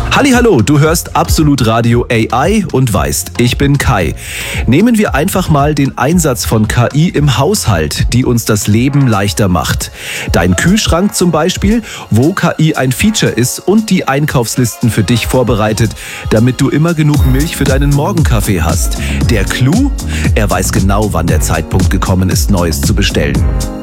Hallihallo, du hörst Absolut Radio AI und weißt, ich bin Kai. Nehmen wir einfach mal den Einsatz von KI im Haushalt, die uns das Leben leichter macht. Dein Kühlschrank zum Beispiel, wo KI ein Feature ist und die Einkaufslisten für dich vorbereitet, damit du immer genug Milch für deinen Morgenkaffee hast. Der Clou? Er weiß genau, wann der Zeitpunkt gekommen ist, Neues zu bestellen.